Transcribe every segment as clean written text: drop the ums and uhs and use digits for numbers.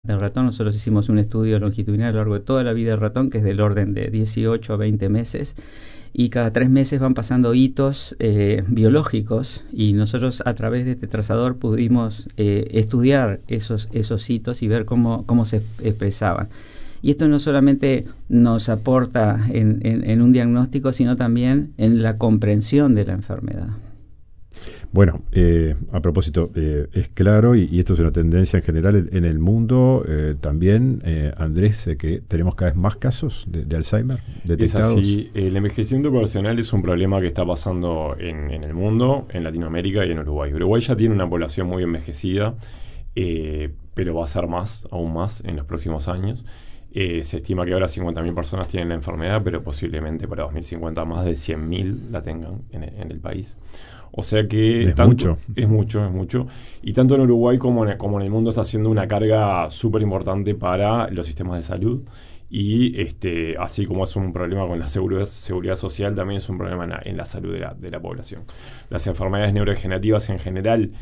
del ratón. Nosotros hicimos un estudio longitudinal a lo largo de toda la vida del ratón, que es del orden de 18 a 20 meses, y cada 3 meses van pasando hitos biológicos, y nosotros a través de este trazador pudimos estudiar esos hitos y ver cómo se expresaban. Y esto no solamente nos aporta en un diagnóstico, sino también en la comprensión de la enfermedad. Bueno, a propósito, es claro, y esto es una tendencia en general en el mundo, también, Andrés, que tenemos cada vez más casos de Alzheimer detectados. Es así, el envejecimiento poblacional es un problema que está pasando en el mundo, en Latinoamérica y en Uruguay. Uruguay ya tiene una población muy envejecida, pero va a ser aún más en los próximos años. Se estima que ahora 50.000 personas tienen la enfermedad, pero posiblemente para 2050 más de 100.000 la tengan en el país. O sea que es mucho. Es mucho. Y tanto en Uruguay como en el mundo está siendo una carga súper importante para los sistemas de salud. Y así como es un problema con la seguridad social, también es un problema en la salud de la población. Las enfermedades neurodegenerativas en general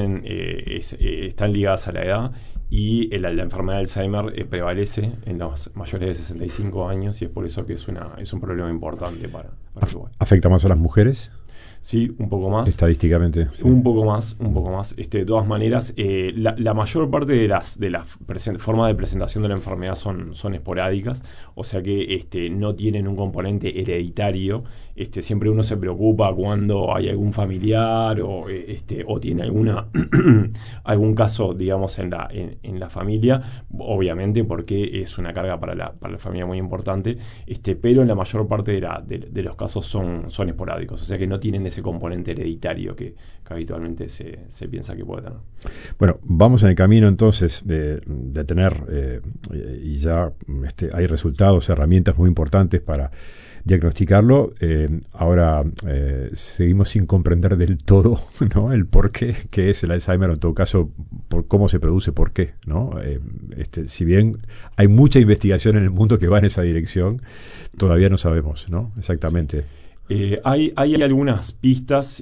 están ligadas a la edad, y la enfermedad de Alzheimer prevalece en los mayores de 65 años, y es por eso que es un problema importante para Uruguay. ¿Afecta más a las mujeres? Sí, un poco más. Estadísticamente. Sí. Un poco más. De todas maneras, la mayor parte de las formas de presentación de la enfermedad son esporádicas, o sea que no tienen un componente hereditario. Siempre uno se preocupa cuando hay algún familiar o tiene algún caso, digamos, en la familia, obviamente porque es una carga para la familia muy importante, pero en la mayor parte de los casos son esporádicos, o sea que no tienen ese componente hereditario que habitualmente se piensa que puede tener. Bueno, vamos en el camino entonces de tener, y ya hay resultados, herramientas muy importantes para diagnosticarlo. Ahora seguimos sin comprender del todo, ¿no?, el por qué es el Alzheimer, o en todo caso por cómo se produce, por qué, ¿no? Si bien hay mucha investigación en el mundo que va en esa dirección, todavía no sabemos, ¿no?, exactamente. Hay algunas pistas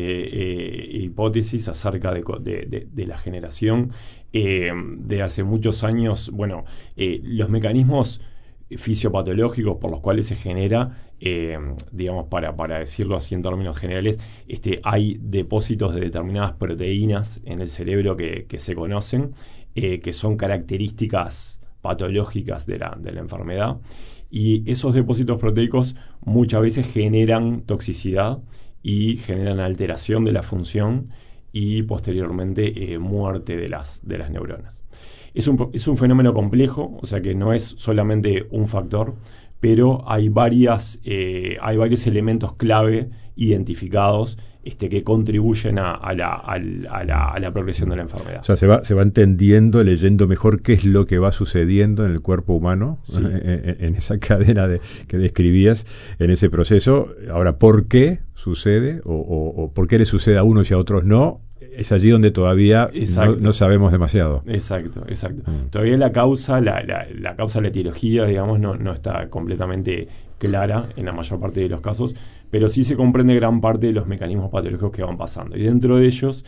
hipótesis acerca de la generación de hace muchos años. Bueno, los mecanismos fisiopatológicos por los cuales se genera, digamos, para decirlo así en términos generales, hay depósitos de determinadas proteínas en el cerebro que se conocen, que son características patológicas de la enfermedad, y esos depósitos proteicos muchas veces generan toxicidad y generan alteración de la función y posteriormente muerte de las neuronas. Es un fenómeno complejo, o sea que no es solamente un factor, pero hay varios elementos clave identificados que contribuyen a la progresión de la enfermedad. O sea, se va entendiendo, leyendo mejor qué es lo que va sucediendo en el cuerpo humano, sí, en esa cadena que describías, en ese proceso. Ahora, ¿por qué sucede o por qué le sucede a unos y a otros no? Es allí donde todavía no sabemos demasiado. Exacto. Todavía la causa, la etiología, digamos, no está completamente clara en la mayor parte de los casos, pero sí se comprende gran parte de los mecanismos patológicos que van pasando. Y dentro de ellos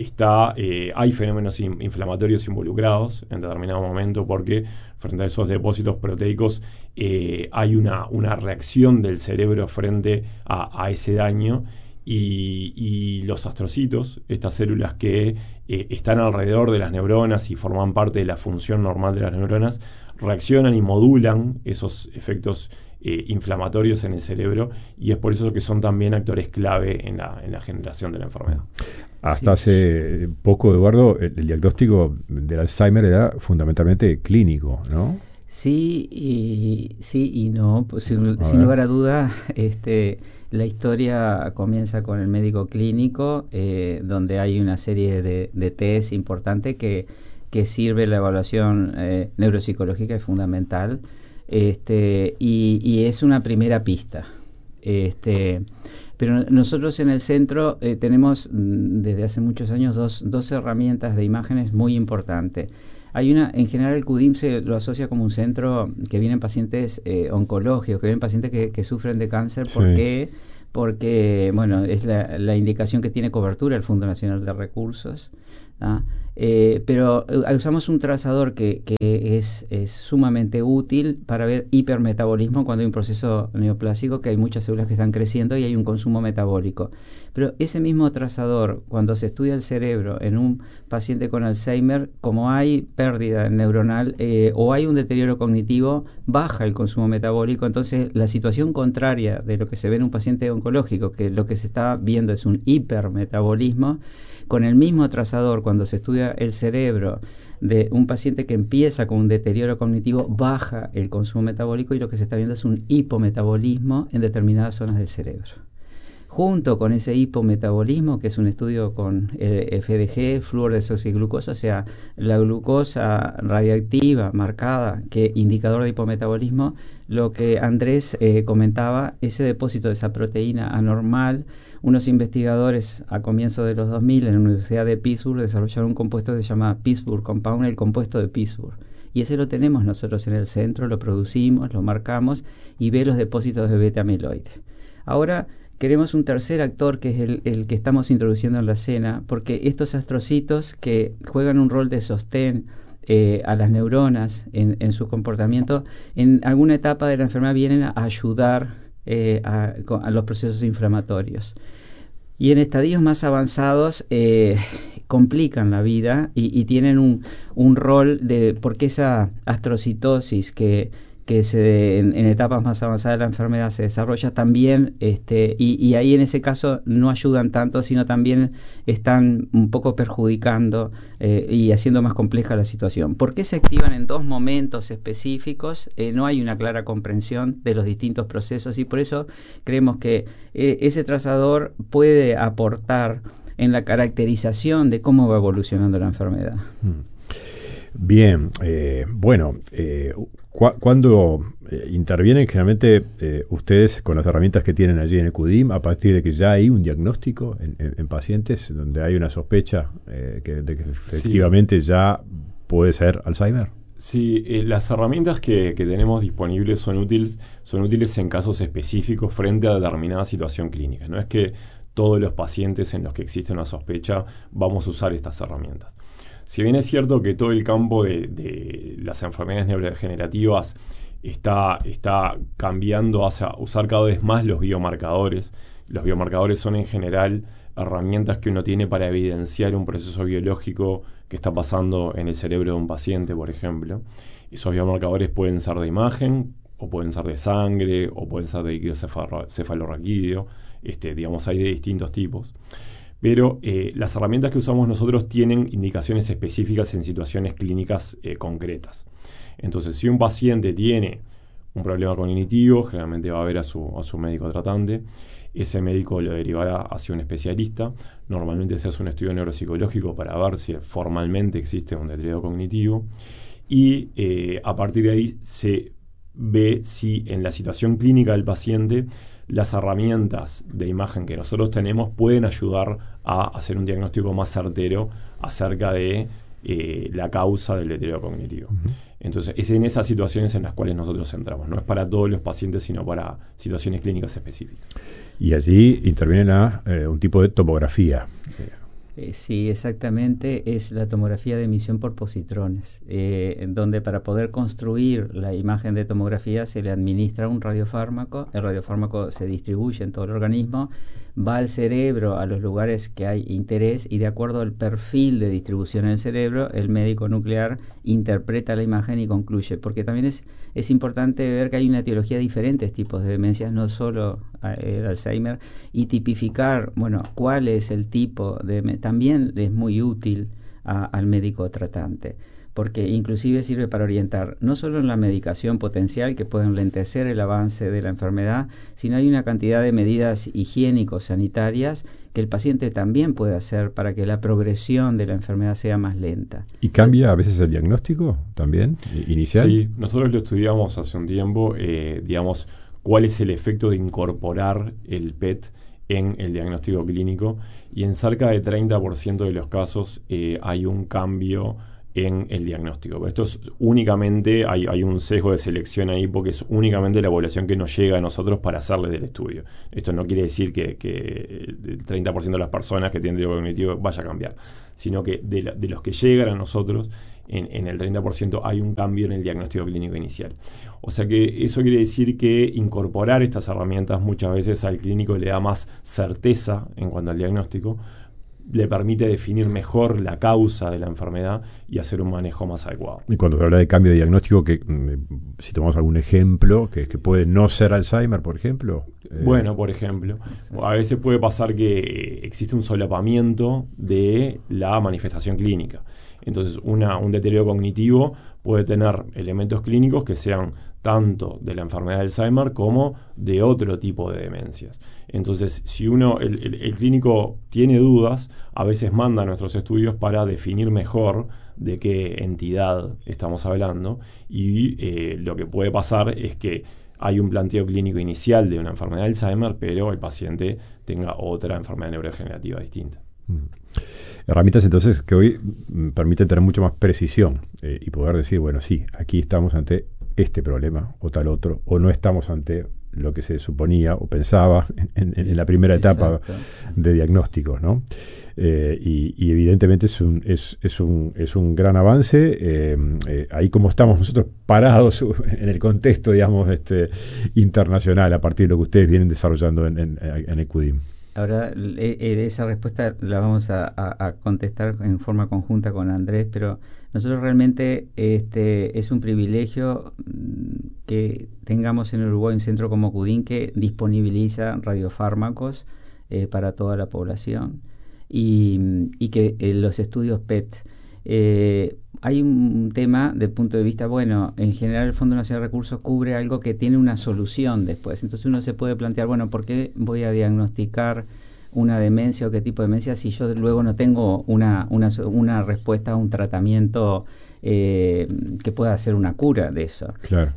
hay fenómenos inflamatorios involucrados en determinado momento, porque frente a esos depósitos proteicos hay una reacción del cerebro frente a ese daño. Y los astrocitos, estas células que están alrededor de las neuronas y forman parte de la función normal de las neuronas, reaccionan y modulan esos efectos inflamatorios en el cerebro, y es por eso que son también actores clave en la generación de la enfermedad. Hasta hace poco, Eduardo, el diagnóstico del Alzheimer era fundamentalmente clínico, ¿no? Sí y no, pues sin lugar a duda, la historia comienza con el médico clínico, donde hay una serie de test importantes que sirve la evaluación neuropsicológica, es fundamental, y es una primera pista. Pero nosotros en el centro tenemos desde hace muchos años dos herramientas de imágenes muy importantes. Hay en general el CUDIM se lo asocia como un centro que vienen pacientes oncológicos, que vienen pacientes que sufren de cáncer. Sí. ¿Por qué? Porque, bueno, es la indicación que tiene cobertura el Fondo Nacional de Recursos, ¿ah? Pero usamos un trazador que es sumamente útil para ver hipermetabolismo cuando hay un proceso neoplásico, que hay muchas células que están creciendo y hay un consumo metabólico. Pero ese mismo trazador, cuando se estudia el cerebro en un paciente con Alzheimer, como hay pérdida neuronal o hay un deterioro cognitivo, baja el consumo metabólico. Entonces, la situación contraria de lo que se ve en un paciente oncológico, que lo que se está viendo es un hipermetabolismo, con el mismo trazador, cuando se estudia el cerebro de un paciente que empieza con un deterioro cognitivo, baja el consumo metabólico y lo que se está viendo es un hipometabolismo en determinadas zonas del cerebro. Junto con ese hipometabolismo, que es un estudio con FDG, flúor desoxiglucosa, o sea, la glucosa radiactiva marcada, que indicador de hipometabolismo, lo que Andrés comentaba, ese depósito de esa proteína anormal. Unos investigadores a comienzos de los 2000 en la Universidad de Pittsburgh desarrollaron un compuesto que se llama Pittsburgh Compound, el compuesto de Pittsburgh. Y ese lo tenemos nosotros en el centro, lo producimos, lo marcamos y ve los depósitos de beta-amiloide. Ahora queremos un tercer actor, que es el que estamos introduciendo en la escena, porque estos astrocitos que juegan un rol de sostén a las neuronas en su comportamiento, en alguna etapa de la enfermedad vienen a ayudar a los procesos inflamatorios. Y en estadios más avanzados complican la vida y tienen un rol porque esa astrocitosis que en etapas más avanzadas de la enfermedad se desarrolla también, y ahí en ese caso no ayudan tanto, sino también están un poco perjudicando y haciendo más compleja la situación. ¿Por qué se activan en dos momentos específicos? No hay una clara comprensión de los distintos procesos y por eso creemos que ese trazador puede aportar en la caracterización de cómo va evolucionando la enfermedad. Bien, cuando intervienen generalmente ustedes con las herramientas que tienen allí en el CUDIM, a partir de que ya hay un diagnóstico en pacientes donde hay una sospecha de que efectivamente ya puede ser Alzheimer. Sí, las herramientas que tenemos disponibles son útiles en casos específicos frente a determinada situación clínica. No es que todos los pacientes en los que existe una sospecha vamos a usar estas herramientas. Si bien es cierto que todo el campo de las enfermedades neurodegenerativas está cambiando hacia usar cada vez más los biomarcadores. Los biomarcadores son en general herramientas que uno tiene para evidenciar un proceso biológico que está pasando en el cerebro de un paciente, por ejemplo. Esos biomarcadores pueden ser de imagen, o pueden ser de sangre, o pueden ser de líquido cefalorraquídeo. Digamos, hay de distintos tipos. Pero las herramientas que usamos nosotros tienen indicaciones específicas en situaciones clínicas concretas. Entonces, si un paciente tiene un problema cognitivo, generalmente va a ver a su médico tratante. Ese médico lo derivará hacia un especialista. Normalmente se hace un estudio neuropsicológico para ver si formalmente existe un deterioro cognitivo. Y a partir de ahí se ve si en la situación clínica del paciente las herramientas de imagen que nosotros tenemos pueden ayudar a hacer un diagnóstico más certero acerca de la causa del deterioro cognitivo. Uh-huh. Entonces, es en esas situaciones en las cuales nosotros entramos. No es para todos los pacientes, sino para situaciones clínicas específicas. Y allí interviene un tipo de tomografía. Sí, exactamente, es la tomografía de emisión por positrones, en donde para poder construir la imagen de tomografía se le administra un radiofármaco. El radiofármaco se distribuye en todo el organismo, va al cerebro, a los lugares que hay interés, y de acuerdo al perfil de distribución en el cerebro, el médico nuclear interpreta la imagen y concluye, porque también es importante ver que hay una etiología de diferentes tipos de demencias, no solo el Alzheimer, y tipificar, cuál es el tipo de también es muy útil al médico tratante, porque inclusive sirve para orientar no solo en la medicación potencial que puede enlentecer el avance de la enfermedad, sino hay una cantidad de medidas higiénico-sanitarias que el paciente también puede hacer para que la progresión de la enfermedad sea más lenta. ¿Y cambia a veces el diagnóstico también inicial? Sí, nosotros lo estudiamos hace un tiempo, digamos, cuál es el efecto de incorporar el PET en el diagnóstico clínico, y en cerca de 30% de los casos hay un cambio en el diagnóstico. Pero esto es únicamente, hay un sesgo de selección ahí porque es únicamente la población que nos llega a nosotros para hacerle del estudio. Esto no quiere decir que el 30% de las personas que tienen deterioro cognitivo vaya a cambiar, sino que de los que llegan a nosotros, en el 30% hay un cambio en el diagnóstico clínico inicial. O sea que eso quiere decir que incorporar estas herramientas muchas veces al clínico le da más certeza en cuanto al diagnóstico, le permite definir mejor la causa de la enfermedad y hacer un manejo más adecuado. Y cuando se habla de cambio de diagnóstico, que si tomamos algún ejemplo, que puede no ser Alzheimer, por ejemplo. Bueno, por ejemplo, a veces puede pasar que existe un solapamiento de la manifestación clínica. Entonces, un deterioro cognitivo puede tener elementos clínicos que sean tanto de la enfermedad de Alzheimer como de otro tipo de demencias. Entonces, si el clínico tiene dudas, a veces manda nuestros estudios para definir mejor de qué entidad estamos hablando, y lo que puede pasar es que hay un planteo clínico inicial de una enfermedad de Alzheimer, pero el paciente tenga otra enfermedad neurodegenerativa distinta. Herramientas entonces que hoy permiten tener mucho más precisión y poder decir, bueno, sí, aquí estamos ante este problema o tal otro, o no estamos ante lo que se suponía o pensaba en la primera etapa de diagnósticos, ¿no? Y evidentemente es un gran avance. Ahí como estamos nosotros parados en el contexto, digamos, internacional, a partir de lo que ustedes vienen desarrollando en el CUDIM. Ahora, esa respuesta la vamos a contestar en forma conjunta con Andrés, pero nosotros realmente es un privilegio que tengamos en Uruguay un centro como CUDIM que disponibiliza radiofármacos para toda la población y que los estudios PET. Hay un tema del punto de vista, bueno, en general el Fondo Nacional de Recursos cubre algo que tiene una solución después. Entonces uno se puede plantear, bueno, ¿por qué voy a diagnosticar una demencia o qué tipo de demencia si yo luego no tengo una respuesta a un tratamiento que pueda hacer una cura de eso? Claro.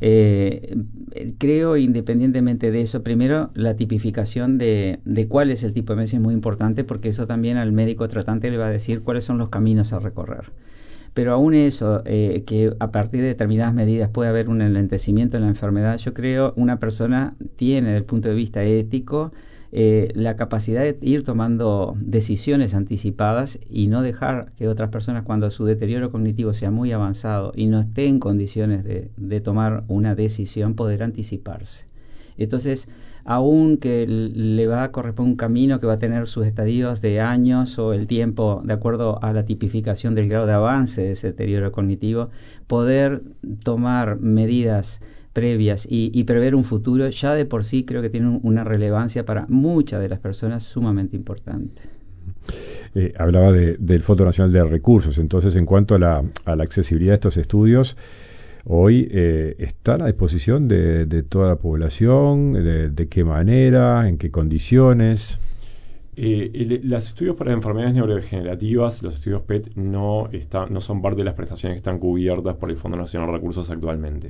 Creo, independientemente de eso, primero la tipificación de cuál es el tipo de demencia es muy importante, porque eso también al médico tratante le va a decir cuáles son los caminos a recorrer. Pero aún eso, que a partir de determinadas medidas puede haber un enlentecimiento en la enfermedad, yo creo una persona tiene, desde el punto de vista ético, la capacidad de ir tomando decisiones anticipadas y no dejar que otras personas, cuando su deterioro cognitivo sea muy avanzado y no esté en condiciones de tomar una decisión, poder anticiparse. Entonces, aun que le va a corresponder un camino que va a tener sus estadios de años o el tiempo de acuerdo a la tipificación del grado de avance de ese deterioro cognitivo, poder tomar medidas previas y prever un futuro, ya de por sí creo que tiene una relevancia para muchas de las personas sumamente importante. Hablaba del Fondo Nacional de Recursos. Entonces, en cuanto a la accesibilidad de estos estudios, hoy están a disposición de toda la población. ¿De qué manera? ¿En qué condiciones? Los estudios para enfermedades neurodegenerativas, los estudios PET, no son parte de las prestaciones que están cubiertas por el Fondo Nacional de Recursos actualmente.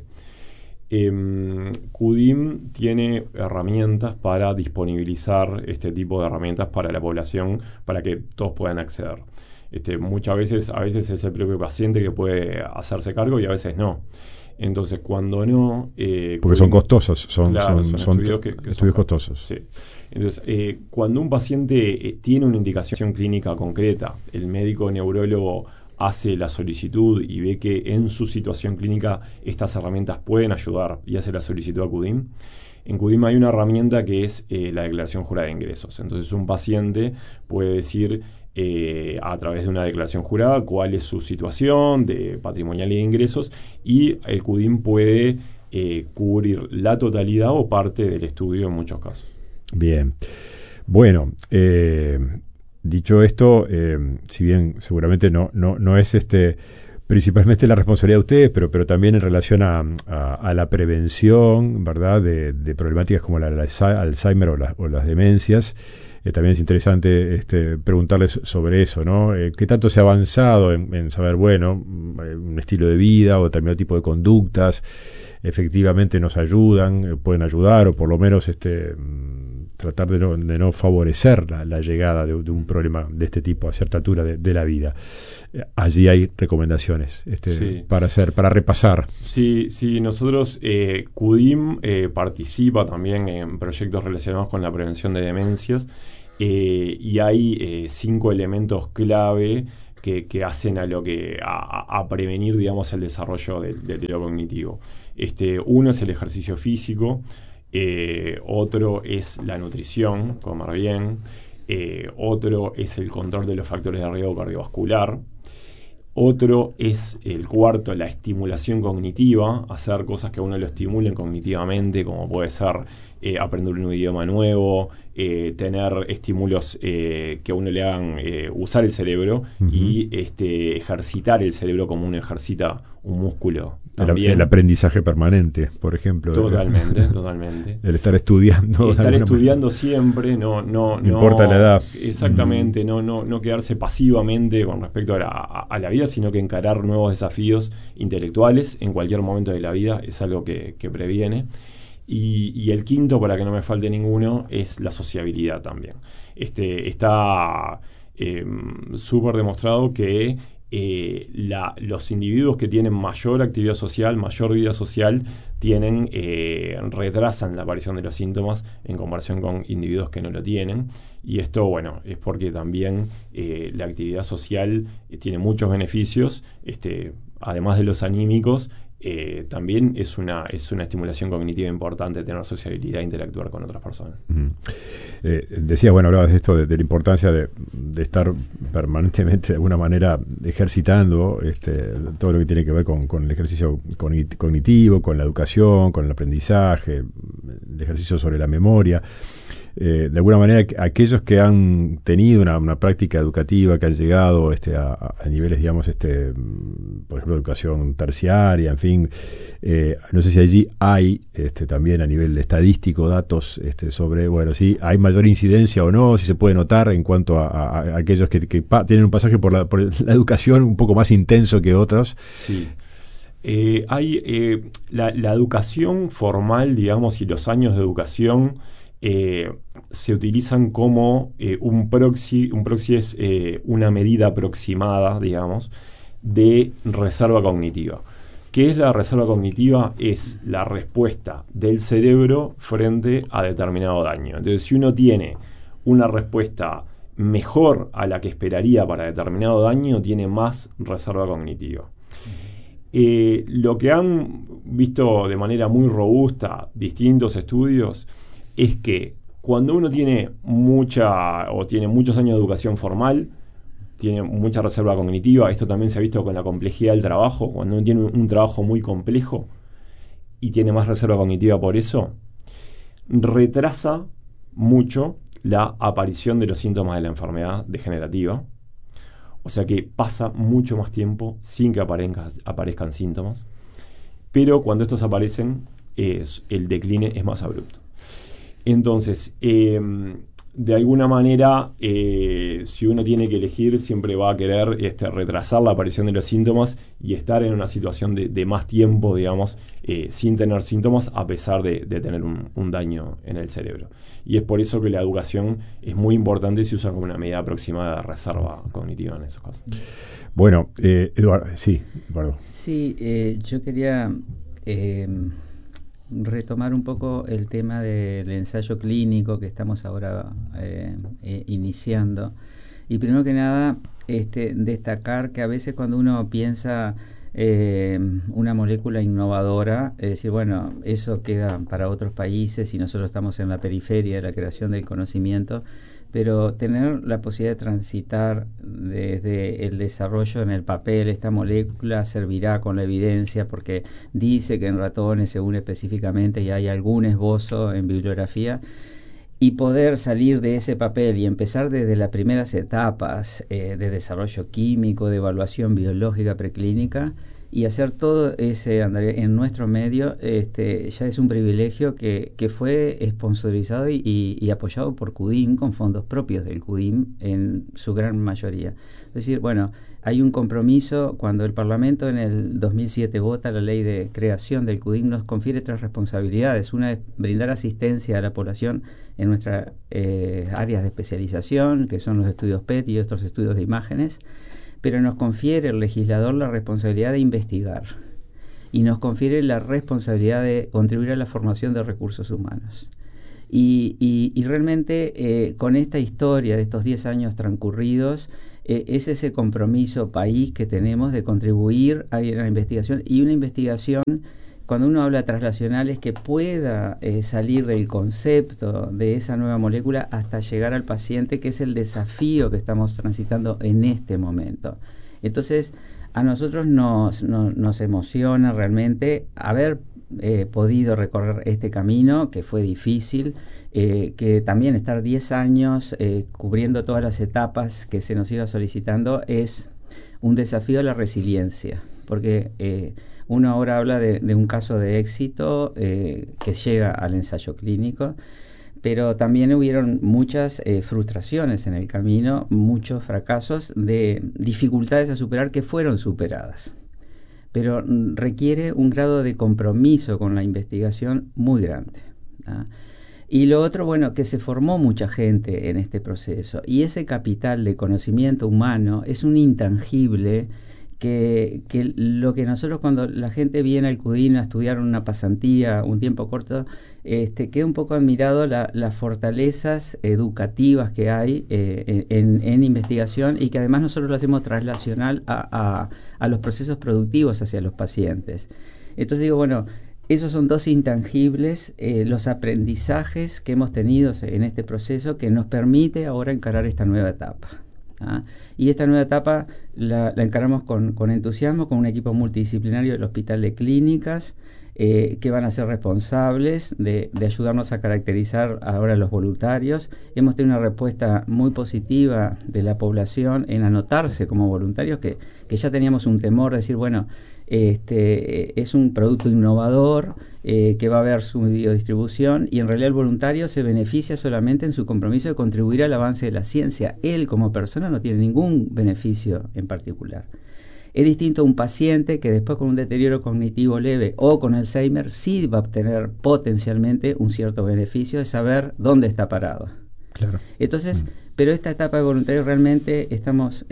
CUDIM tiene herramientas para disponibilizar este tipo de herramientas para la población, para que todos puedan acceder. Muchas veces, a veces es el propio paciente que puede hacerse cargo y a veces no. Entonces, cuando no... porque son costosos, son estudios costosos. Sí. Entonces, cuando un paciente tiene una indicación clínica concreta, el médico neurólogo hace la solicitud y ve que en su situación clínica estas herramientas pueden ayudar y hace la solicitud a CUDIM. En CUDIM hay una herramienta que es la declaración jurada de ingresos. Entonces, un paciente puede decir a través de una declaración jurada cuál es su situación de patrimonial y de ingresos, y el CUDIM puede cubrir la totalidad o parte del estudio en muchos casos. Bien. Bueno, dicho esto, si bien seguramente no es principalmente la responsabilidad de ustedes, pero también en relación a la prevención, ¿verdad?, de problemáticas como la Alzheimer o las demencias. También es interesante preguntarles sobre eso, ¿no? ¿Qué tanto se ha avanzado en saber, bueno, un estilo de vida o determinado tipo de conductas efectivamente nos ayudan, pueden ayudar, o por lo menos tratar de no favorecer la llegada de un problema de este tipo a cierta altura de la vida. Allí hay recomendaciones Sí. para repasar. Sí, nosotros, CUDIM participa también en proyectos relacionados con la prevención de demencias, y hay 5 elementos clave que hacen a prevenir, digamos, el desarrollo del deterioro cognitivo. Uno es el ejercicio físico, otro es la nutrición, comer bien, otro es el control de los factores de riesgo cardiovascular, otro es el cuarto, la estimulación cognitiva, hacer cosas que a uno lo estimulen cognitivamente, como puede ser aprender un idioma nuevo, tener estímulos que a uno le hagan usar el cerebro, uh-huh, y ejercitar el cerebro como uno ejercita un músculo. También. El aprendizaje permanente, por ejemplo. Totalmente. El estar estudiando. Siempre, no importa la edad. Exactamente, no quedarse pasivamente con respecto a la vida, sino que encarar nuevos desafíos intelectuales en cualquier momento de la vida es algo que previene. Y el quinto, para que no me falte ninguno, es la sociabilidad también. Está súper demostrado que los individuos que tienen mayor actividad social, mayor vida social, retrasan la aparición de los síntomas en comparación con individuos que no lo tienen. Y esto, bueno, es porque también la actividad social tiene muchos beneficios, además de los anímicos. También es una estimulación cognitiva importante tener sociabilidad e interactuar con otras personas. Decías, hablabas de esto, de la importancia de estar permanentemente de alguna manera ejercitando todo lo que tiene que ver con el ejercicio cognitivo, con la educación, con el aprendizaje, el ejercicio sobre la memoria. De alguna manera, aquellos que han tenido una práctica educativa, que han llegado a niveles, digamos, por ejemplo, educación terciaria, en fin, no sé si allí hay también a nivel estadístico datos sobre, si hay mayor incidencia o no, si se puede notar en cuanto a aquellos que tienen un pasaje por la educación un poco más intenso que otros. Sí. Hay la educación formal, digamos, y los años de educación se utilizan como un proxy es una medida aproximada, digamos, de reserva cognitiva. ¿Qué es la reserva cognitiva? Es la respuesta del cerebro frente a determinado daño. Entonces, si uno tiene una respuesta mejor a la que esperaría para determinado daño, tiene más reserva cognitiva. Lo que han visto de manera muy robusta distintos estudios es que cuando uno tiene muchos años de educación formal, tiene mucha reserva cognitiva. Esto también se ha visto con la complejidad del trabajo. Cuando uno tiene un trabajo muy complejo y tiene más reserva cognitiva por eso, retrasa mucho la aparición de los síntomas de la enfermedad degenerativa. O sea que pasa mucho más tiempo sin que aparezcan síntomas. Pero cuando estos aparecen, el decline es más abrupto. Entonces, de alguna manera, si uno tiene que elegir, siempre va a querer retrasar la aparición de los síntomas y estar en una situación de más tiempo, digamos, sin tener síntomas, a pesar de tener un daño en el cerebro. Y es por eso que la educación es muy importante y se usa como una medida aproximada de reserva cognitiva en esos casos. Bueno, Eduardo, sí, Eduardo. Sí, yo quería retomar un poco el tema del ensayo clínico que estamos ahora iniciando. Y primero que nada, destacar que a veces cuando uno piensa una molécula innovadora, es decir, bueno, eso queda para otros países y nosotros estamos en la periferia de la creación del conocimiento, pero tener la posibilidad de transitar desde el desarrollo en el papel, esta molécula servirá con la evidencia porque dice que en ratones se une específicamente y hay algún esbozo en bibliografía, y poder salir de ese papel y empezar desde las primeras etapas de desarrollo químico, de evaluación biológica preclínica, y hacer todo ese andar en nuestro medio ya es un privilegio que fue sponsorizado y apoyado por CUDIM con fondos propios del CUDIM en su gran mayoría. Es decir, bueno, hay un compromiso. Cuando el Parlamento en el 2007 vota la ley de creación del CUDIM, nos confiere 3 responsabilidades. Una es brindar asistencia a la población en nuestras áreas de especialización, que son los estudios PET y otros estudios de imágenes, pero nos confiere el legislador la responsabilidad de investigar y nos confiere la responsabilidad de contribuir a la formación de recursos humanos. Y realmente con esta historia de estos 10 años transcurridos, es ese compromiso país que tenemos de contribuir a la investigación, y una investigación, cuando uno habla translacional, es que pueda salir del concepto de esa nueva molécula hasta llegar al paciente, que es el desafío que estamos transitando en este momento. Entonces, a nosotros nos emociona realmente haber podido recorrer este camino, que fue difícil, que también estar 10 años cubriendo todas las etapas que se nos iba solicitando es un desafío a la resiliencia, porque uno ahora habla de un caso de éxito que llega al ensayo clínico, pero también hubieron muchas frustraciones en el camino, muchos fracasos, de dificultades a superar que fueron superadas. Pero requiere un grado de compromiso con la investigación muy grande, ¿ah? Y lo otro, bueno, que se formó mucha gente en este proceso, y ese capital de conocimiento humano es un intangible que lo que nosotros, cuando la gente viene al CUDIM a estudiar una pasantía un tiempo corto, queda un poco admirado las fortalezas educativas que hay en investigación, y que además nosotros lo hacemos translacional a los procesos productivos hacia los pacientes. Entonces digo, bueno, esos son 2 intangibles, los aprendizajes que hemos tenido en este proceso, que nos permite ahora encarar esta nueva etapa, ¿ah? Y esta nueva etapa la encaramos con entusiasmo, con un equipo multidisciplinario del Hospital de Clínicas, que van a ser responsables de ayudarnos a caracterizar ahora a los voluntarios. Hemos tenido una respuesta muy positiva de la población en anotarse como voluntarios, que ya teníamos un temor de decir, bueno, es un producto innovador, que va a haber su biodistribución, y en realidad el voluntario se beneficia solamente en su compromiso de contribuir al avance de la ciencia. Él como persona no tiene ningún beneficio en particular. Es distinto a un paciente que después, con un deterioro cognitivo leve o con Alzheimer, sí va a obtener potencialmente un cierto beneficio de saber dónde está parado. Claro. Entonces, pero esta etapa de voluntario realmente estamos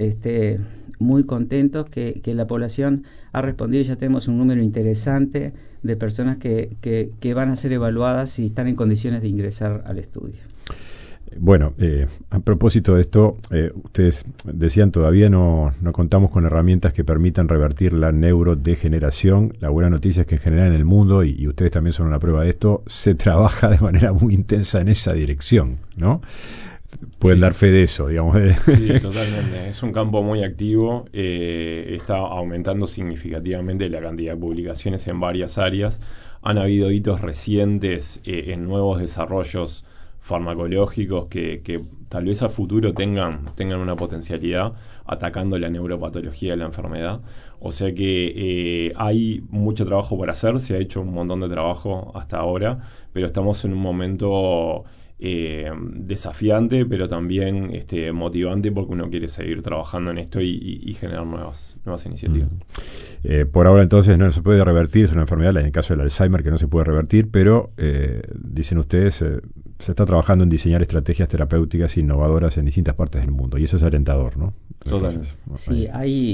muy contentos que la población ha respondido, y ya tenemos un número interesante de personas que van a ser evaluadas si están en condiciones de ingresar al estudio. Bueno, a propósito de esto, ustedes decían, todavía no contamos con herramientas que permitan revertir la neurodegeneración. La buena noticia es que en general en el mundo, y ustedes también son una prueba de esto, se trabaja de manera muy intensa en esa dirección, ¿no? Pueden dar fe de eso, digamos. Sí, totalmente. Es un campo muy activo. Está aumentando significativamente la cantidad de publicaciones en varias áreas. Han habido hitos recientes en nuevos desarrollos farmacológicos que tal vez a futuro tengan una potencialidad atacando la neuropatología de la enfermedad. O sea que hay mucho trabajo por hacer. Se ha hecho un montón de trabajo hasta ahora, pero estamos en un momento desafiante, pero también motivante, porque uno quiere seguir trabajando en esto y generar nuevas iniciativas. Por ahora entonces no se puede revertir, es una enfermedad, en el caso del Alzheimer, que no se puede revertir, pero dicen ustedes, se está trabajando en diseñar estrategias terapéuticas innovadoras en distintas partes del mundo, y eso es alentador, ¿no? Entonces, sí,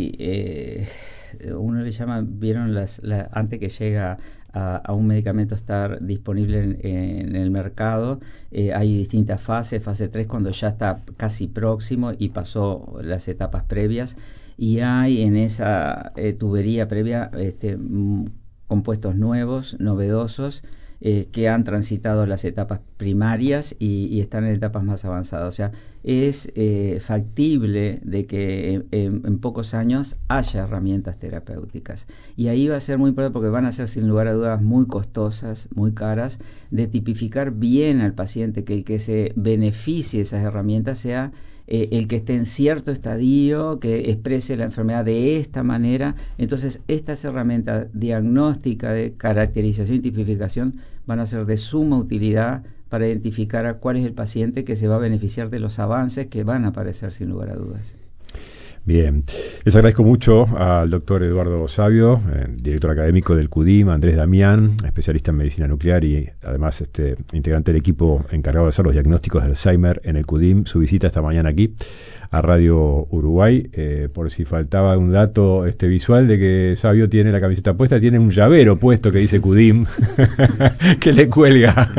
hay uno le llama, vieron antes que llega a un medicamento estar disponible en el mercado, hay distintas fases. Fase 3 cuando ya está casi próximo y pasó las etapas previas, y hay en esa tubería previa compuestos nuevos, novedosos, que han transitado las etapas primarias y están en etapas más avanzadas. O sea, es factible de que en pocos años haya herramientas terapéuticas. Y ahí va a ser muy importante, porque van a ser sin lugar a dudas muy costosas, muy caras, de tipificar bien al paciente, que el que se beneficie de esas herramientas sea el que esté en cierto estadio, que exprese la enfermedad de esta manera. Entonces, estas herramientas diagnósticas de caracterización y tipificación van a ser de suma utilidad para identificar a cuál es el paciente que se va a beneficiar de los avances que van a aparecer sin lugar a dudas. Bien, les agradezco mucho al doctor Eduardo Savio, director académico del CUDIM, Andrés Damián, especialista en medicina nuclear y además integrante del equipo encargado de hacer los diagnósticos de Alzheimer en el CUDIM, su visita esta mañana aquí a Radio Uruguay. Por si faltaba un dato visual de que Savio tiene la camiseta puesta, tiene un llavero puesto que dice CUDIM que le cuelga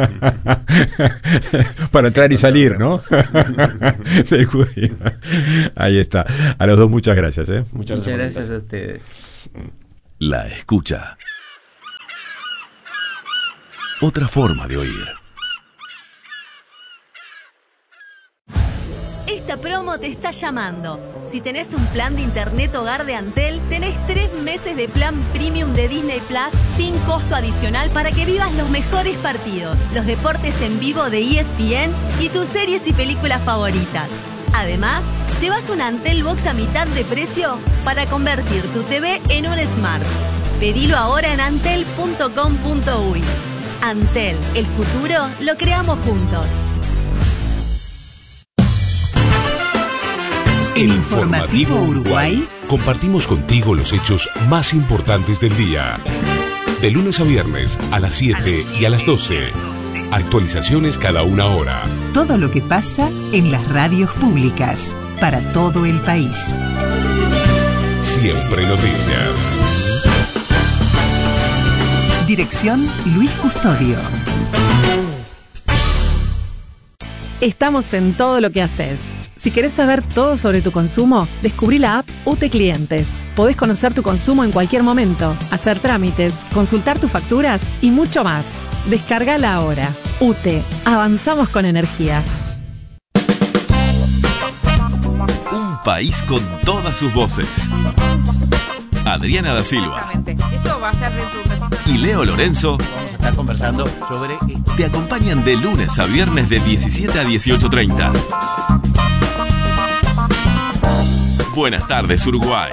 para entrar y salir, ¿no? Del CUDIM. Ahí está. A los dos muchas gracias. Muchas gracias a ustedes. La escucha. Otra forma de oír. Esta promo te está llamando. Si tenés un plan de internet hogar de Antel, tenés 3 meses de plan premium de Disney Plus sin costo adicional para que vivas los mejores partidos, los deportes en vivo de ESPN y tus series y películas favoritas. Además, llevas una Antel Box a mitad de precio para convertir tu TV en un Smart. Pedilo ahora en antel.com.uy. Antel, el futuro lo creamos juntos. En Informativo Uruguay compartimos contigo los hechos más importantes del día. De lunes a viernes a las 7 y a las 12. Actualizaciones cada una hora. Todo lo que pasa en las radios públicas para todo el país. Siempre noticias. Dirección Luis Custodio. Estamos en todo lo que haces. Si querés saber todo sobre tu consumo, descubrí la app UTE Clientes. Podés conocer tu consumo en cualquier momento, hacer trámites, consultar tus facturas y mucho más. Descárgala ahora. UTE. Avanzamos con energía. Un país con todas sus voces. Adriana da Silva. Eso va a ser y Leo Lorenzo vamos a estar conversando sobre te acompañan de lunes a viernes de 17 a 18:30. Buenas tardes, Uruguay.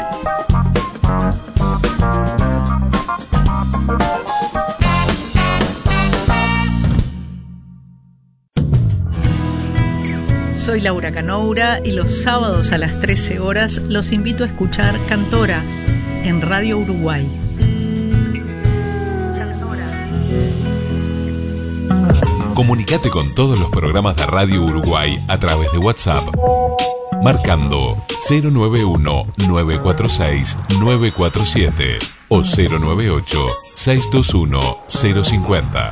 Soy Laura Canoura y los sábados a las 13 horas los invito a escuchar Cantora en Radio Uruguay. Comunicate con todos los programas de Radio Uruguay a través de WhatsApp, marcando 091-946-947 o 098-621-050.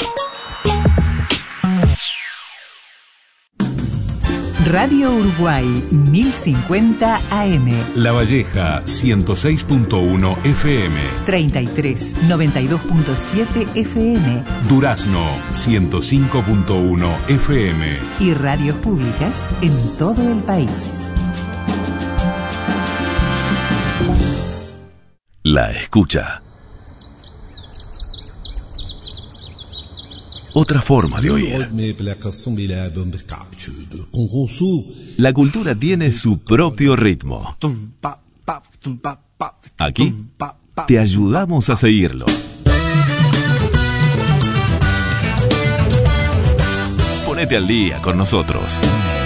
Radio Uruguay 1050 AM. La Valleja 106.1 FM. 33 92.7 FM. Durazno 105.1 FM. Y radios públicas en todo el país. La escucha. Otra forma de oír. La cultura tiene su propio ritmo. Aquí te ayudamos a seguirlo. Ponete al día con nosotros.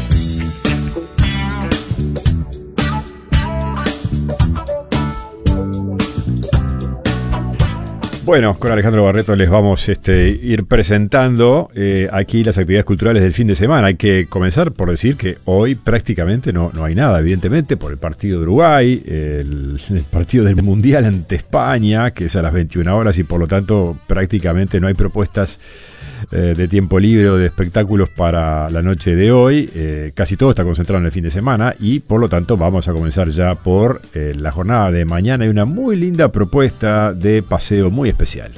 Bueno, con Alejandro Barreto les vamos a ir presentando aquí las actividades culturales del fin de semana. Hay que comenzar por decir que hoy prácticamente no hay nada, evidentemente, por el partido de Uruguay, el partido del Mundial ante España, que es a las 21 horas y por lo tanto prácticamente no hay propuestas de tiempo libre o de espectáculos para la noche de hoy. Casi todo está concentrado en el fin de semana y por lo tanto vamos a comenzar ya por la jornada de mañana. Hay una muy linda propuesta de paseo muy especial.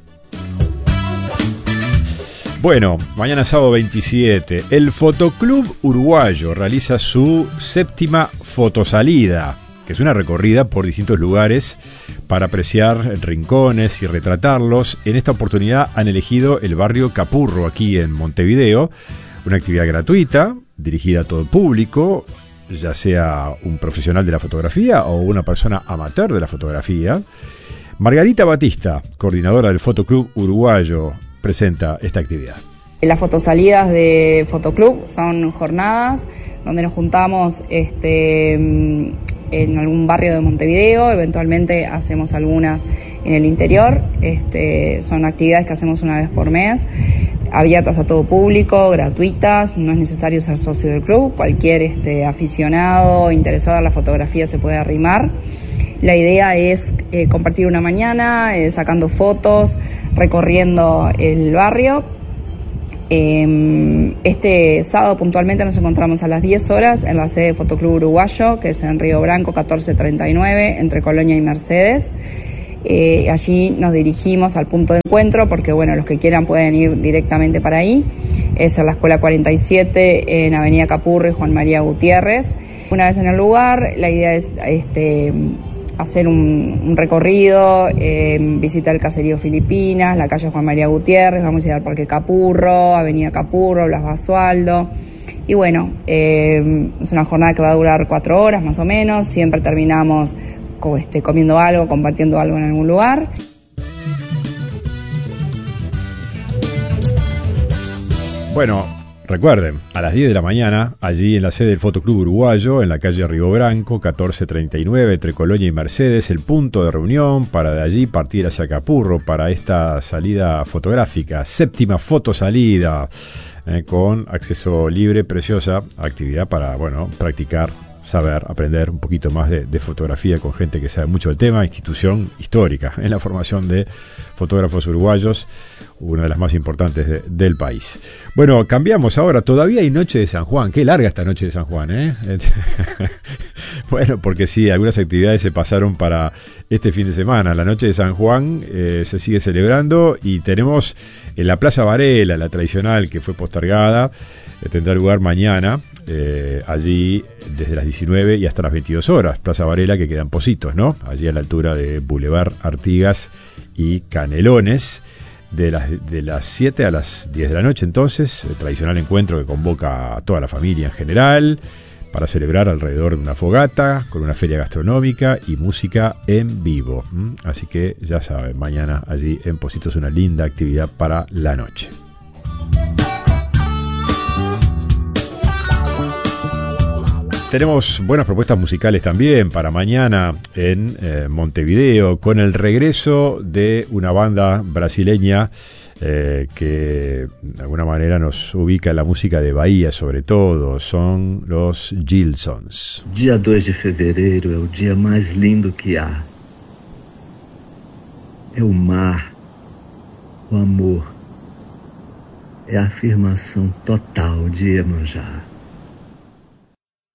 Bueno, mañana sábado 27, el Fotoclub Uruguayo realiza su 7ª fotosalida, que es una recorrida por distintos lugares para apreciar rincones y retratarlos. En esta oportunidad han elegido el barrio Capurro, aquí en Montevideo, una actividad gratuita, dirigida a todo el público, ya sea un profesional de la fotografía o una persona amateur de la fotografía. Margarita Batista, coordinadora del Fotoclub Uruguayo, presenta esta actividad. Las fotosalidas de Fotoclub son jornadas donde nos juntamos en algún barrio de Montevideo, eventualmente hacemos algunas en el interior. Son actividades que hacemos una vez por mes, abiertas a todo público, gratuitas, no es necesario ser socio del club, cualquier aficionado interesado en la fotografía se puede arrimar. La idea es compartir una mañana, sacando fotos, recorriendo el barrio. Este sábado puntualmente nos encontramos a las 10 horas en la sede de Fotoclub Uruguayo, que es en Río Branco 1439, entre Colonia y Mercedes. Allí nos dirigimos al punto de encuentro porque, bueno, los que quieran pueden ir directamente para ahí. Es en la Escuela 47, en Avenida Capurro y Juan María Gutiérrez. Una vez en el lugar, la idea es hacer un recorrido, visitar el caserío Filipinas, la calle Juan María Gutiérrez, vamos a ir al Parque Capurro, Avenida Capurro, Blas Basualdo. Y bueno, es una jornada que va a durar 4 horas más o menos, siempre terminamos comiendo algo, compartiendo algo en algún lugar. Bueno, recuerden, a las 10 de la mañana, allí en la sede del Fotoclub Uruguayo, en la calle Río Branco, 1439, entre Colonia y Mercedes, el punto de reunión para de allí partir hacia Capurro para esta salida fotográfica, 7ª fotosalida, con acceso libre, preciosa actividad para, bueno, practicar, saber, aprender un poquito más de fotografía con gente que sabe mucho del tema, institución histórica en la formación de fotógrafos uruguayos, una de las más importantes del país. Bueno, cambiamos ahora, todavía hay Noche de San Juan, qué larga esta Noche de San Juan, ¿eh? Bueno, porque sí, algunas actividades se pasaron para este fin de semana. La Noche de San Juan se sigue celebrando y tenemos en la Plaza Varela, la tradicional que fue postergada, tendrá lugar mañana, allí desde las 19 y hasta las 22 horas. Plaza Varela, que quedan Positos, ¿no? Allí a la altura de Boulevard Artigas y Canelones, de las 7 a las 10 de la noche. Entonces, el tradicional encuentro que convoca a toda la familia en general para celebrar alrededor de una fogata, con una feria gastronómica y música en vivo. Así que ya saben, mañana allí en Positos una linda actividad para la noche. Tenemos buenas propuestas musicales también para mañana en Montevideo, con el regreso de una banda brasileña que de alguna manera nos ubica en la música de Bahía, sobre todo. Son los Gilsons. Dia 2 de fevereiro é o dia mais lindo que há. É o mar, o amor, é a afirmação total de Iemanjá.